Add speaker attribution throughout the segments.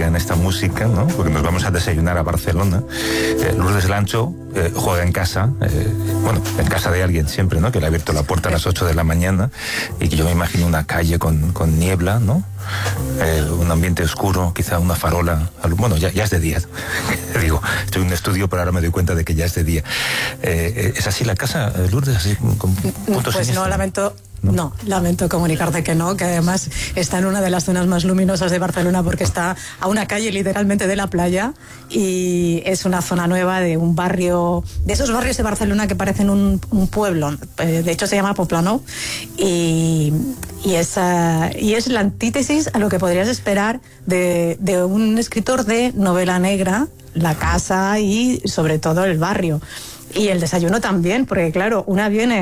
Speaker 1: en esta música, ¿no? Porque nos vamos a desayunar a Barcelona. Lourdes Lancho juega en casa, bueno, en casa de alguien siempre, ¿no? Que le ha abierto la puerta a las 8 de la mañana y que yo me imagino una calle con niebla, ¿no? Un ambiente oscuro, quizá una farola. Bueno, ya es de día. Digo, estoy en un estudio, pero ahora me doy cuenta de que ya es de día. ¿Es así la casa, Lourdes? Así, con puntos
Speaker 2: pues no, lamento comunicarte que no, que además está en una de las zonas más luminosas de Barcelona porque está a una calle literalmente de la playa y es una zona nueva de un barrio, de esos barrios de Barcelona que parecen un pueblo, de hecho se llama Poblenou y es la antítesis a lo que podrías esperar de un escritor de novela negra, la casa y sobre todo el barrio. Y el desayuno también, porque claro, una viene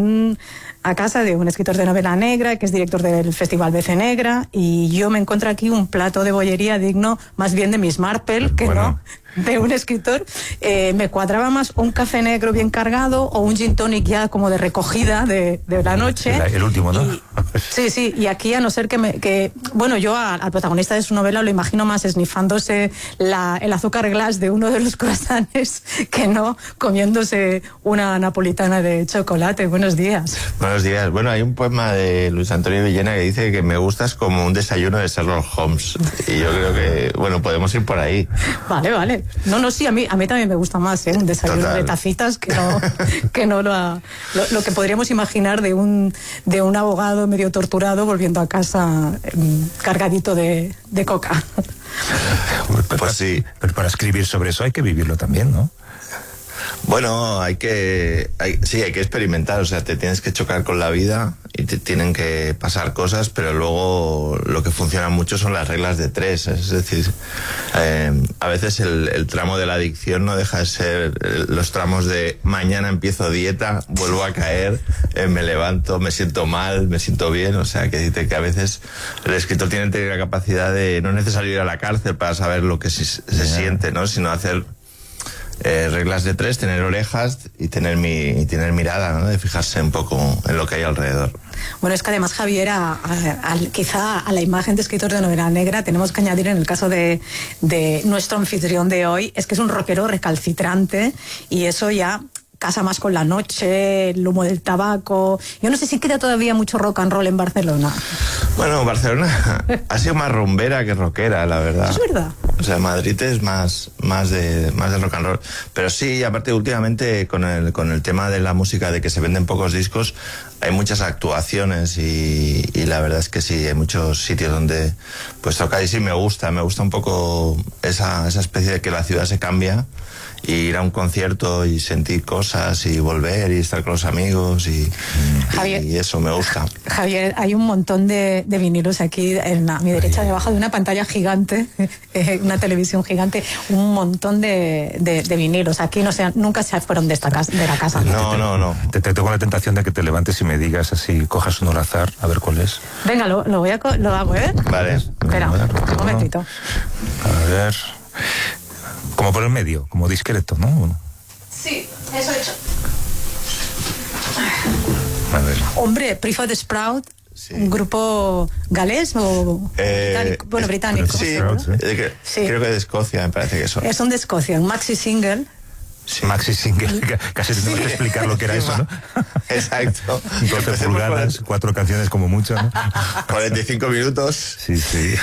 Speaker 2: a casa de un escritor de novela negra, que es director del Festival BC Negra, y yo me encuentro aquí un plato de bollería digno más bien de Miss Marple, que no de un escritor. Me cuadraba más un café negro bien cargado o un gin tonic ya como de recogida de la noche.
Speaker 1: El último, ¿no?
Speaker 2: Sí, y aquí a no ser bueno, yo al protagonista de su novela lo imagino más esnifándose el azúcar glass de uno de los croissants que no comiéndose una napolitana de chocolate. Buenos días.
Speaker 3: Buenos días. Bueno, hay un poema de Luis Antonio Villena que dice que me gustas como un desayuno de Sherlock Holmes. Y yo creo que, bueno, podemos ir por ahí.
Speaker 2: Vale. No, sí, a mí también me gusta más, un desayuno de tacitas que no lo que podríamos imaginar de un abogado medio torturado volviendo a casa cargadito de coca.
Speaker 3: Pues sí.
Speaker 1: Pero para escribir sobre eso hay que vivirlo también, ¿no?
Speaker 3: Bueno, hay que experimentar, o sea, te tienes que chocar con la vida y te tienen que pasar cosas, pero luego lo que funciona mucho son las reglas de tres, es decir, a veces el tramo de la adicción no deja de ser los tramos de mañana empiezo dieta, vuelvo a caer, me levanto, me siento mal, me siento bien, o sea, que a veces el escritor tiene que tener la capacidad de no es necesario ir a la cárcel para saber lo que se siente, ¿no? Sino hacer reglas de tres, tener orejas y tener mirada, ¿no? De fijarse un poco en lo que hay alrededor.
Speaker 2: Bueno, es que además, Javier, quizá a la imagen de escritor de novela negra tenemos que añadir, en el caso de nuestro anfitrión de hoy, es que es un rockero recalcitrante y eso ya casa más con la noche, el humo del tabaco. Yo no sé si queda todavía mucho rock and roll en Barcelona.
Speaker 3: Bueno, Barcelona ha sido más rumbera que rockera, la verdad.
Speaker 2: Es verdad.
Speaker 3: O sea, Madrid es más de rock and roll. Pero sí, aparte últimamente con el tema de la música, de que se venden pocos discos, hay muchas actuaciones y la verdad es que sí, hay muchos sitios donde pues toca y sí me gusta un poco esa especie de que la ciudad se cambia y ir a un concierto y sentir cosas y volver y estar con los amigos y eso me gusta.
Speaker 2: Javier, hay un montón de vinilos aquí a mi derecha, debajo de una pantalla gigante, una televisión gigante, un montón de vinilos. Aquí nunca se fueron de la casa.
Speaker 3: No.
Speaker 1: Te tengo la tentación de que te levantes y me digas así, cojas uno al azar, a ver cuál es.
Speaker 2: Venga, lo hago, ¿eh?
Speaker 3: Vale.
Speaker 2: Espera, un momentito.
Speaker 1: A ver. Como por el medio, como discreto, ¿no?
Speaker 2: Sí, eso he hecho.
Speaker 1: A ver.
Speaker 2: Hombre, Prefab Sprout, sí. ¿Un grupo galés o británico? Bueno, británico.
Speaker 3: Sí,
Speaker 2: sí,
Speaker 3: creo que de Escocia, me parece que son.
Speaker 2: Son de Escocia, un maxi single.
Speaker 1: Sí. Maxi single, casi tenemos que explicar lo que era eso, ¿no?
Speaker 3: Exacto.
Speaker 1: 12 pulgadas, 4 canciones como mucho, ¿no?
Speaker 3: 45 minutos.
Speaker 1: Sí.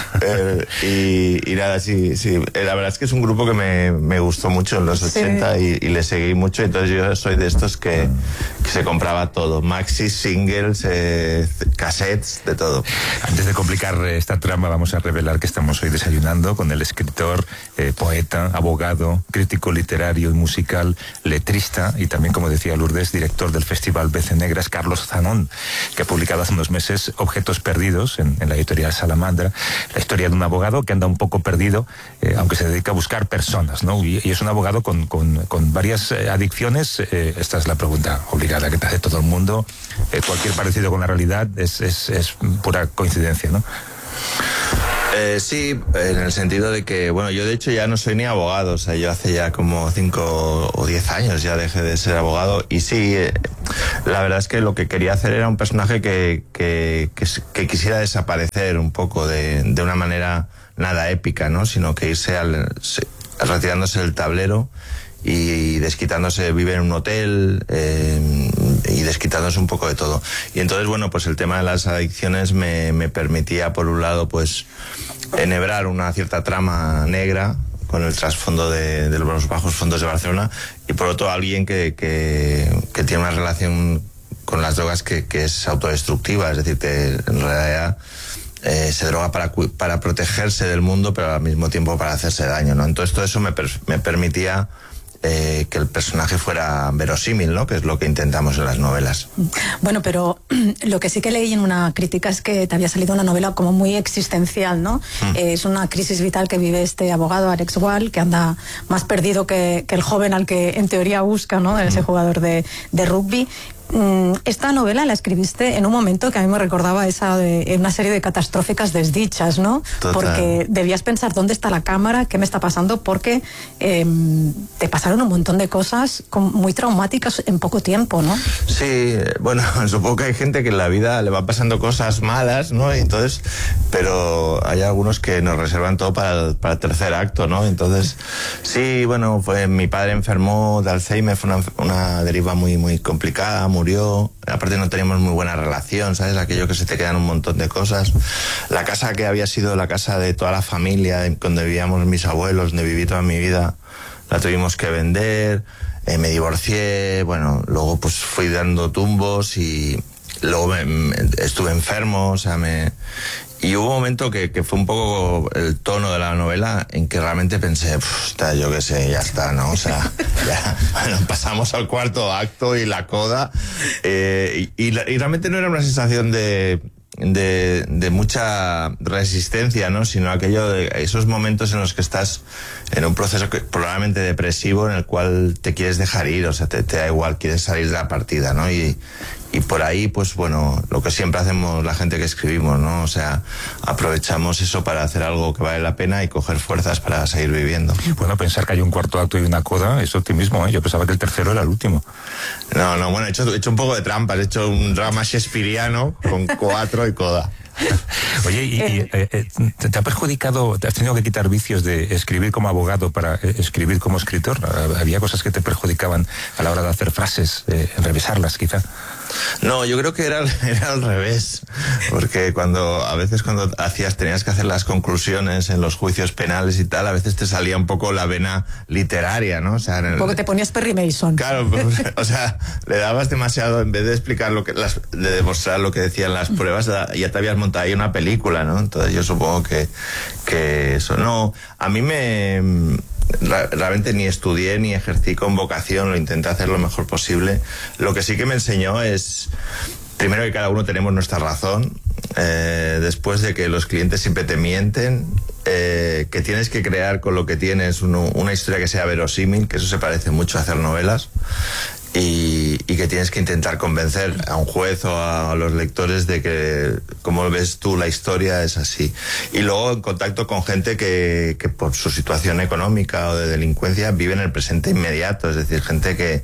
Speaker 3: Y nada, sí. La verdad es que es un grupo que me gustó mucho en los 80 y le seguí mucho. Entonces yo soy de estos que se compraba todo. Maxi, singles, cassettes, de todo.
Speaker 1: Antes de complicar esta trama, vamos a revelar que estamos hoy desayunando con el escritor, poeta, abogado, crítico literario y musical, letrista y también, como decía Lourdes, director del Festival BC Negra, es Carlos Zanón, que ha publicado hace unos meses Objetos Perdidos en la editorial Salamandra, la historia de un abogado que anda un poco perdido, aunque se dedica a buscar personas, ¿no? Y es un abogado con varias adicciones. Esta es la pregunta obligada que te hace todo el mundo. Cualquier parecido con la realidad es pura coincidencia, ¿no?
Speaker 3: Sí, en el sentido de que, bueno, yo de hecho ya no soy ni abogado, o sea, yo hace ya como 5 o 10 años ya dejé de ser abogado y sí, La verdad es que lo que quería hacer era un personaje que quisiera desaparecer un poco de una manera nada épica, ¿no? Sino que irse retirándose del tablero y desquitándose, vive en un hotel y desquitándose un poco de todo. Y entonces, bueno, pues el tema de las adicciones me permitía, por un lado, pues enhebrar una cierta trama negra con el trasfondo de los bajos fondos de Barcelona, y por otro alguien que tiene una relación con las drogas que es autodestructiva, es decir, que en realidad se droga para protegerse del mundo, pero al mismo tiempo para hacerse daño, ¿no? Entonces todo eso me permitía que el personaje fuera verosímil, ¿no? Que es lo que intentamos en las novelas.
Speaker 2: Bueno, pero lo que sí que leí en una crítica es que te había salido una novela como muy existencial, ¿no? Es una crisis vital que vive este abogado, Alex Wall, que anda más perdido que el joven al que en teoría busca, ¿no? Ese jugador de rugby. Esta novela la escribiste en un momento que a mí me recordaba una serie de catastróficas desdichas, ¿no?
Speaker 3: Total.
Speaker 2: Porque debías pensar dónde está la cámara, qué me está pasando, porque te pasaron un montón de cosas muy traumáticas en poco tiempo, ¿no?
Speaker 3: Sí, bueno, supongo que hay gente que en la vida le va pasando cosas malas, ¿no? Entonces, pero hay algunos que nos reservan todo para el tercer acto, ¿no? Entonces, sí, bueno, mi padre enfermó de Alzheimer, fue una deriva muy, muy complicada, murió, aparte no teníamos muy buena relación, ¿sabes? Aquello que se te quedan un montón de cosas. La casa que había sido la casa de toda la familia, donde vivíamos mis abuelos, donde viví toda mi vida, la tuvimos que vender, me divorcié, bueno, luego pues fui dando tumbos y luego estuve enfermo, o sea, y hubo un momento que fue un poco el tono de la novela en que realmente pensé, yo qué sé, ya está, ¿no? O sea, ya, bueno, pasamos al cuarto acto y la coda, y realmente no era una sensación de mucha resistencia, ¿no? Sino aquello de esos momentos en los que estás en un proceso probablemente depresivo en el cual te quieres dejar ir, o sea, te da igual, quieres salir de la partida, ¿no? Y por ahí, pues bueno, lo que siempre hacemos la gente que escribimos, ¿no? O sea, aprovechamos eso para hacer algo que vale la pena y coger fuerzas para seguir viviendo.
Speaker 1: Bueno, pensar que hay un cuarto acto y una coda es optimismo, ¿eh? Yo pensaba que el tercero era el último.
Speaker 3: No, bueno, he hecho un poco de trampas, he hecho un drama shakespeariano con cuatro y coda.
Speaker 1: Oye, ¿te ha perjudicado, te has tenido que quitar vicios de escribir como abogado para escribir como escritor? ¿Había cosas que te perjudicaban a la hora de hacer frases, revisarlas quizá?
Speaker 3: No, yo creo que era al revés, porque a veces cuando tenías que hacer las conclusiones en los juicios penales y tal, a veces te salía un poco la vena literaria, ¿no? O sea,
Speaker 2: porque te ponías Perry Mason.
Speaker 3: Claro, o sea, le dabas demasiado, en vez de explicar de demostrar lo que decían las pruebas, ya te habías montado ahí una película, ¿no? Entonces yo supongo que eso, no, a mí realmente ni estudié ni ejercí con vocación, lo intenté hacer lo mejor posible. Lo que sí que me enseñó es, primero, que cada uno tenemos nuestra razón, después de que los clientes siempre te mienten, que tienes que crear con lo que tienes una historia que sea verosímil, que eso se parece mucho a hacer novelas, y que tienes que intentar convencer a un juez o a los lectores de que, como ves tú, la historia es así. Y luego en contacto con gente que por su situación económica o de delincuencia vive en el presente inmediato, es decir, gente que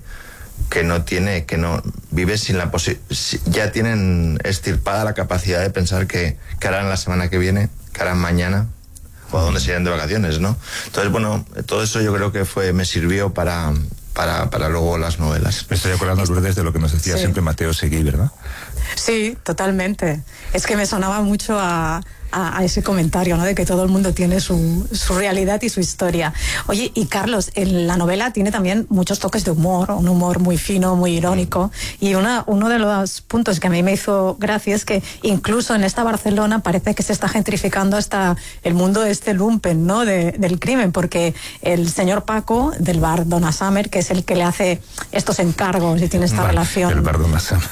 Speaker 3: no vive sin la ya tienen extirpada la capacidad de pensar que harán la semana que viene, que harán mañana, o a dónde se irán de vacaciones, ¿no? Entonces, bueno, todo eso yo creo que me sirvió para luego las novelas.
Speaker 1: Me estoy acordando, Lourdes, de lo que nos decía siempre Mateo Seguí, ¿verdad?
Speaker 2: Sí, totalmente. Es que me sonaba mucho a ese comentario, ¿no? De que todo el mundo tiene su realidad y su historia. Oye, y Carlos, en la novela tiene también muchos toques de humor, un humor muy fino, muy irónico, y uno de los puntos que a mí me hizo gracia es que incluso en esta Barcelona parece que se está gentrificando hasta el mundo lumpen, ¿no? Del crimen, porque el señor Paco del bar Donna Summer, que es el que le hace estos encargos y tiene esta relación.
Speaker 1: El bar Donna Summer.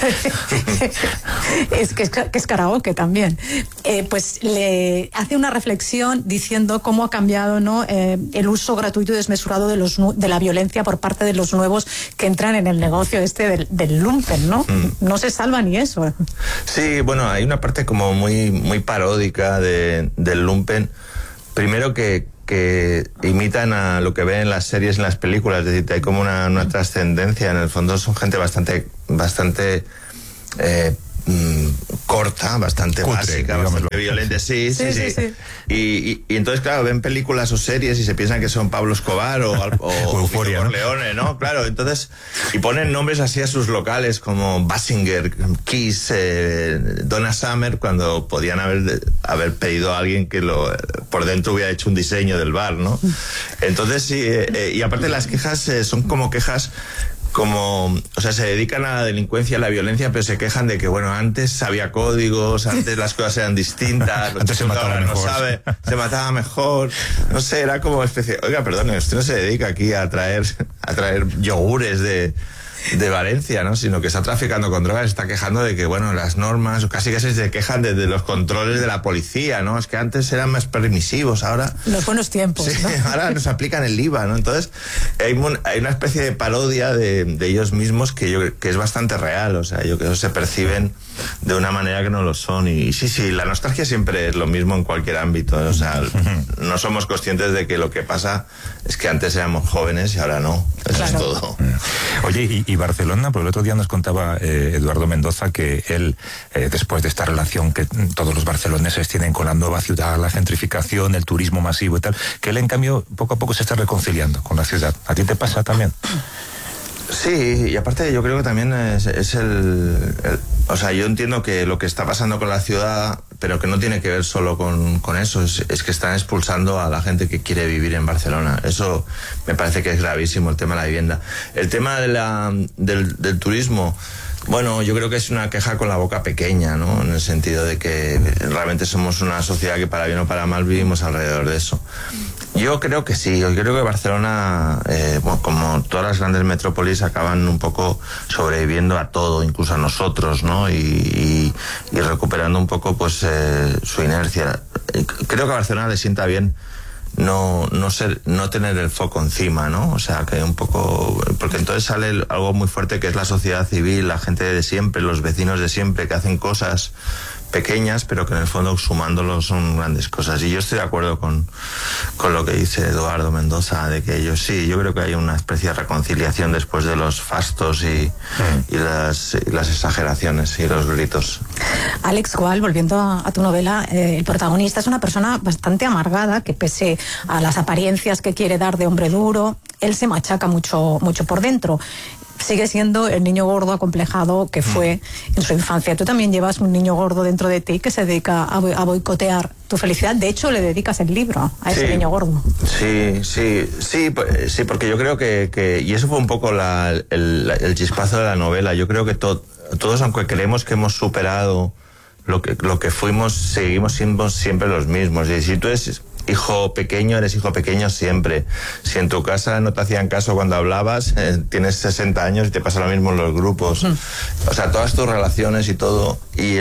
Speaker 2: que es karaoke también. Pues le hace una reflexión diciendo cómo ha cambiado, ¿no? El uso gratuito y desmesurado de la violencia por parte de los nuevos que entran en el negocio del lumpen, ¿no? No se salva ni eso.
Speaker 3: Sí, bueno, hay una parte como muy, muy paródica del lumpen. Primero que imitan a lo que ven en las series, en las películas, es decir, hay como una trascendencia. En el fondo son gente bastante bastante corta, bastante cutre, básica, bastante violenta, sí. Y entonces, claro, ven películas o series y se piensan que son Pablo Escobar o
Speaker 1: Euphoria,
Speaker 3: Corleone, ¿no? Claro, entonces, y ponen nombres así a sus locales como Basinger, Kiss, Donna Summer, cuando podían haber pedido a alguien que por dentro hubiera hecho un diseño del bar, ¿no? Entonces, sí, y aparte las quejas son como quejas o sea, se dedican a la delincuencia, a la violencia, pero se quejan de que, bueno, antes había códigos, antes las cosas eran distintas,
Speaker 1: antes se mataba mejor.
Speaker 3: Se mataba mejor, no sé, era como especie, oiga, perdone, usted no se dedica aquí a traer yogures de Valencia, ¿no? Sino que está traficando con drogas, está quejando de que, bueno, las normas, casi que se quejan de los controles de la policía, ¿no? Es que antes eran más permisivos, ahora...
Speaker 2: Los buenos tiempos,
Speaker 3: sí,
Speaker 2: ¿no?
Speaker 3: Ahora nos aplican el IVA, ¿no? Entonces, hay una especie de parodia de ellos mismos que es bastante real, o sea, yo creo que se perciben de una manera que no lo son. Y sí, la nostalgia siempre es lo mismo en cualquier ámbito, o sea, no somos conscientes de que lo que pasa es que antes éramos jóvenes y ahora no. Eso claro. Es todo.
Speaker 1: Oye, y Barcelona, porque el otro día nos contaba Eduardo Mendoza que él, después de esta relación que todos los barceloneses tienen con la nueva ciudad, la gentrificación, el turismo masivo y tal, que él en cambio poco a poco se está reconciliando con la ciudad. ¿A ti te pasa también?
Speaker 3: Sí, y aparte yo creo que también es o sea, yo entiendo que lo que está pasando con la ciudad, pero que no tiene que ver solo con eso, es que están expulsando a la gente que quiere vivir en Barcelona. Eso me parece que es gravísimo, el tema de la vivienda. El tema del turismo, bueno, yo creo que es una queja con la boca pequeña, ¿no? En el sentido de que realmente somos una sociedad que para bien o para mal vivimos alrededor de eso. Yo creo que sí, yo creo que Barcelona, bueno, como todas las grandes metrópolis, acaban un poco sobreviviendo a todo, incluso a nosotros, ¿no? Y recuperando un poco pues su inercia. Creo que a Barcelona le sienta bien no tener el foco encima, ¿no? O sea, que un poco... Porque entonces sale algo muy fuerte que es la sociedad civil, la gente de siempre, los vecinos de siempre, que hacen cosas pequeñas, pero que en el fondo sumándolo son grandes cosas. Y yo estoy de acuerdo con lo que dice Eduardo Mendoza, de que ellos sí, yo creo que hay una especie de reconciliación después de los fastos y las exageraciones y los gritos.
Speaker 2: Alex Gual, volviendo a tu novela, el protagonista es una persona bastante amargada, que pese a las apariencias que quiere dar de hombre duro, él se machaca mucho por dentro. Sigue siendo el niño gordo acomplejado que fue en su infancia. Tú también llevas un niño gordo dentro de ti que se dedica a boicotear tu felicidad. De hecho, le dedicas el libro a ese niño gordo.
Speaker 3: Sí, porque yo creo que y eso fue un poco el chispazo de la novela. Yo creo que todos, aunque creemos que hemos superado lo que fuimos, seguimos siendo siempre los mismos. Y si tú eres hijo pequeño, eres hijo pequeño siempre. Si en tu casa no te hacían caso cuando hablabas, tienes 60 años y te pasa lo mismo en los grupos. O sea, todas tus relaciones y todo. Y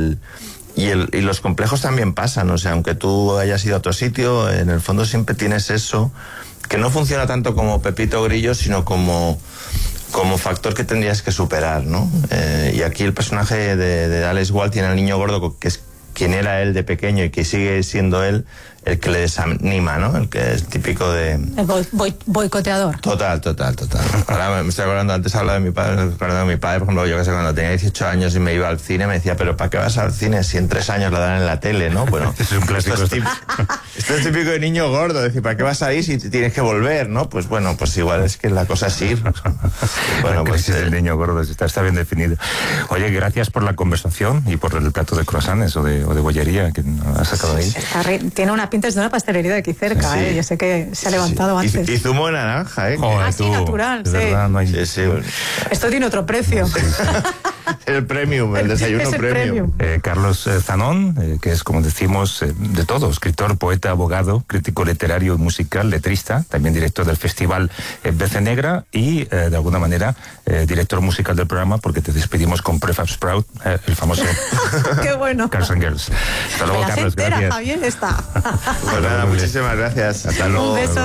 Speaker 3: los complejos también pasan. O sea, aunque tú hayas ido a otro sitio, en el fondo siempre tienes eso, que no funciona tanto como Pepito Grillo, sino como factor que tendrías que superar, ¿no? Y aquí el personaje de Alex Gual tiene al niño gordo, que es quien era él de pequeño y que sigue siendo él el que le desanima, ¿no? El que es típico de...
Speaker 2: El boicoteador.
Speaker 3: Total. Ahora me estoy acordando, antes hablaba de mi padre, por ejemplo, yo que sé, cuando tenía 18 años y me iba al cine, me decía, pero ¿para qué vas al cine si en 3 años la dan en la tele, no? Bueno,
Speaker 1: es un clásico.
Speaker 3: Esto es típico de niño gordo, es decir, ¿para qué vas ahí si tienes que volver, no? Pues bueno, pues igual es que la cosa es ir.
Speaker 1: Bueno, pues el niño gordo está bien definido. Oye, gracias por la conversación y por el plato de croissants o de bollería que has sacado ahí.
Speaker 2: Tiene una pinta de una pastelería de aquí cerca,
Speaker 3: sí.
Speaker 2: Yo sé que se ha levantado antes.
Speaker 3: Y zumo de naranja,
Speaker 1: Joder,
Speaker 2: sí, natural, sí.
Speaker 1: Verdad, no hay...
Speaker 3: Sí.
Speaker 2: Esto tiene otro precio.
Speaker 3: El premium, el desayuno
Speaker 2: es el
Speaker 3: premium.
Speaker 1: Carlos Zanón, que es, como decimos, de todo, escritor, poeta, abogado, crítico literario y musical, letrista, también director del festival Bece Negra y, de alguna manera, director musical del programa, porque te despedimos con Prefab Sprout, el famoso
Speaker 2: Qué bueno.
Speaker 1: Girls and Girls. Hasta luego, Carlos, gracias.
Speaker 2: Javier está.
Speaker 3: Pues nada, muchísimas gracias.
Speaker 1: Hasta luego.
Speaker 2: Un beso.